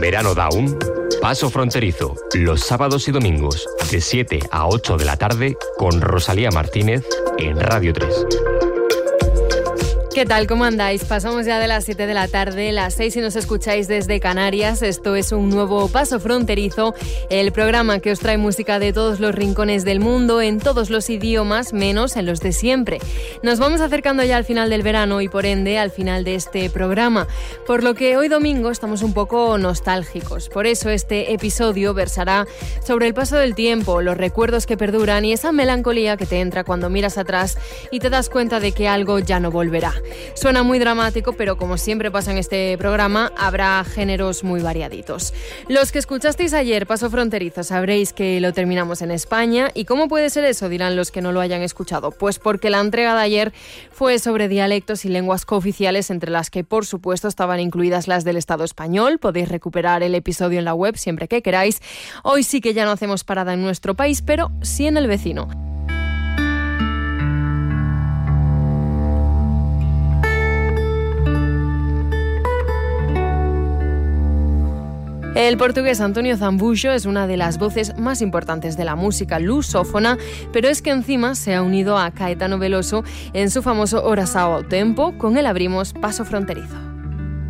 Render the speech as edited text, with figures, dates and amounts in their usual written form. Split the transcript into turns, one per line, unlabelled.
Verano Down, Paso Fronterizo, los sábados y domingos de 7 a 8 de la tarde con Rosalía Martínez en Radio 3.
¿Qué tal? ¿Cómo andáis? Pasamos ya de las 7 de la tarde, las 6 si nos escucháis desde Canarias. Esto es un nuevo Paso Fronterizo, el programa que os trae música de todos los rincones del mundo, en todos los idiomas, menos en los de siempre. Nos vamos acercando ya al final del verano y por ende al final de este programa, por lo que hoy domingo estamos un poco nostálgicos. Por eso este episodio versará sobre el paso del tiempo, los recuerdos que perduran y esa melancolía que te entra cuando miras atrás y te das cuenta de que algo ya no volverá. Suena muy dramático, pero como siempre pasa en este programa, habrá géneros muy variaditos. Los que escuchasteis ayer Paso Fronterizo sabréis que lo terminamos en España. ¿Y cómo puede ser eso?, dirán los que no lo hayan escuchado. Pues porque la entrega de ayer fue sobre dialectos y lenguas cooficiales, entre las que por supuesto estaban incluidas las del Estado español. Podéis recuperar el episodio en la web siempre que queráis. Hoy sí que ya no hacemos parada en nuestro país, pero sí en el vecino. El portugués António Zambujo es una de las voces más importantes de la música lusófona, pero es que encima se ha unido a Caetano Veloso en su famoso Oração ao Tempo. Con él abrimos Paso Fronterizo.